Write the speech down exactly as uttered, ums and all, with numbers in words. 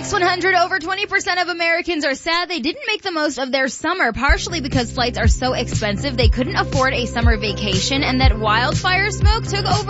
Mix one hundred, over twenty percent of Americans are sad they didn't make the most of their summer, partially because flights are so expensive they couldn't afford a summer vacation and that wildfire smoke took over